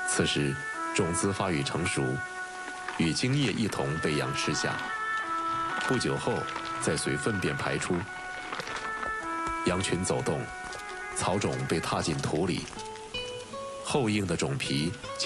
此时种子发育成熟，与精液一同被羊吃下，不久后再随粪便排出。羊群走动，草种被踏进土里，厚硬的种皮